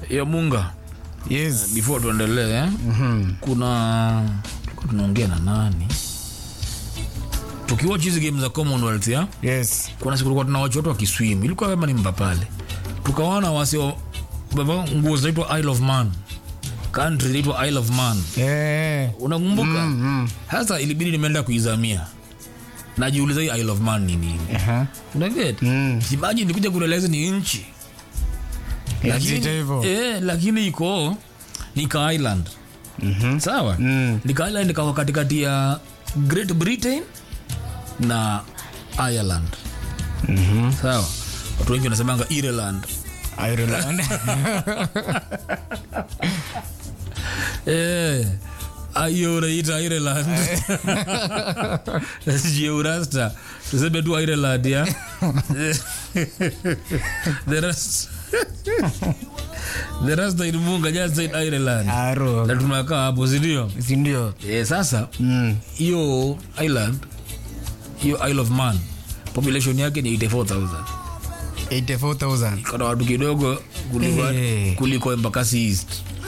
Ya Munga. Yes. Before tuendelee kuna tunaongea na nani? Tukiwatch hizi game za Commonwealth ya? Yes. Kuna siku tulikuwa tunawatch watu wakiswim. Ilikuwa kama ni Mbapale. Tukaona wasio baba nguo zinaitwa Isle of Man. Country inaitwa Isle of Man. Unakumbuka? Sasa ilibidi nimeenda kuizamia. Najiuliza hii Isle of Man ni nini? Unaget? Imagine nikuja kurealize ni nchi. Lakini iko Nika Island. Sawa? Nika Island iko katikati ya Great Britain na Ireland. Sawa? Watu wengi wanasemanga Ireland. Ayo unaita Ireland. Sijie urasta. Tuseme tu Ireland ya. The rest in Munga just said Ireland. Na tunakaa hapo si ndio? Sasa hiyo island, hiyo Isle of Man, population yake ni 84,000. Kuna watu kidogo kuliko Embakasi East.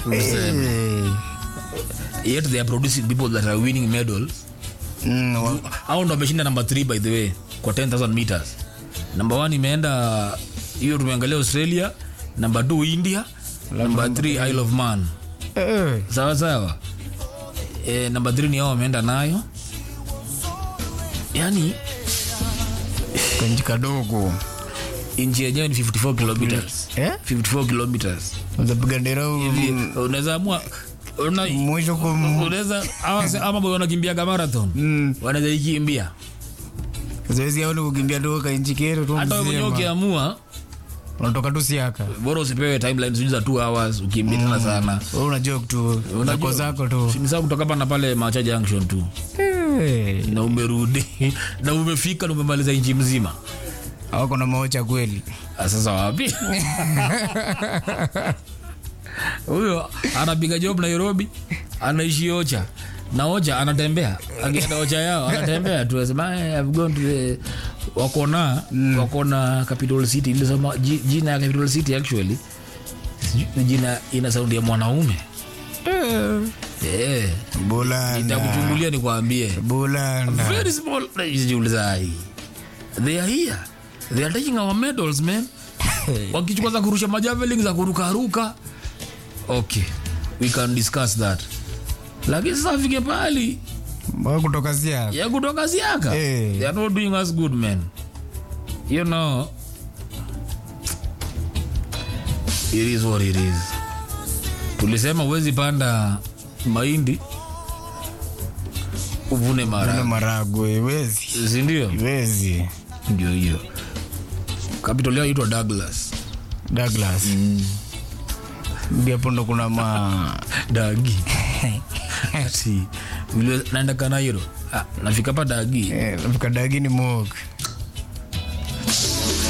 Yet they are producing people that are winning medals. Hao ndo wameshinda number 3 by the way kwa 10,000 meters. Number 1 imeenda hiyo tumeangalia Australia, number 2 India, number 3 Isle of Man. Sawa. Number 3 ni hao wameenda nayo. Yani kanji kadogo. Inchi yenyewe ni 54 kilometers. 54 kilometers. Unapiga ndera unaweza amua mwisho unaweza ama boyo wanakimbia marathon. Wanaweza ikimbia. Zoezi yao ni kukimbia toka inchi kero tu. Hata wewe mwenyewe ukiamua unatoka tu siaka. Bora usipewe timeline za 2 hours ukimbia sana. Wewe una joke tu. Unako zako tu. Ni sawa kutoka hapa na pale Macha Junction tu. Na umerudi na umefika na umemaliza inchi mzima. Hawako na maocha kweli. Sasa wapi? Huyo anapiga job Nairobi, anaishi Ocha. Na Ocha anatembea. Akienda Ocha yao anatembea tu. Anasema I've gone to the wakona capital city. Nilisema jina ya capital city actually. Jina ina sound ya mwanaume. Bola. Nitakuchungulia nikwambie. Bola. Very small. They are here. They are taking our medals, man. Wakichukua za kurusha majavelin za kuruka. Okay. We can discuss that. Lakini sasa fike pali kutoka siaka. They are not doing us good, man. You know. It is what it is. Tulisema uwezi panda mahindi uvune maragwe wezi. Si ndio? Wezi. Ndio hiyo. Capital yao inaitwa Douglas. Ndio pondo kuna Dagi. Ati vile naenda Kanairo. Nafika pa Dagi. Nafika Dagi ni moga.